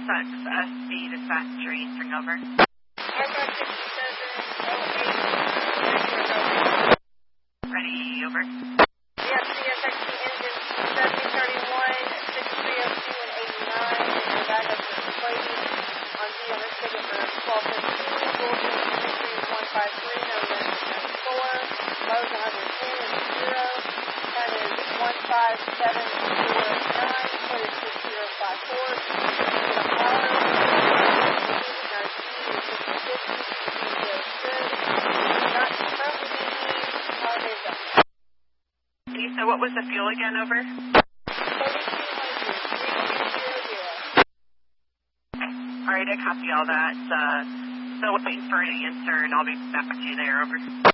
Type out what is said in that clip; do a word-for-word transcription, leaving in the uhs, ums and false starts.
Six S B dispatcher answering over. Aircraft sixty-seven, Ready, over. V F C S X T engine seventy thirty-one, six three oh two and eighty-nine, and your backup is inflated on D M S ticket for twelve fifteen, bulletin three three one five three, number ninety-four, lows one hundred ten and zero, time is one five seven zero nine, code is six zero five four, get a power, and our speed is fifty fifty, speed is good, not currently being holidays up. So what was the fuel again, over? thirty-two hundred, thirty-two hundred. Alright, I copy all that. Uh, still waiting for an answer, and I'll be back to you there, over.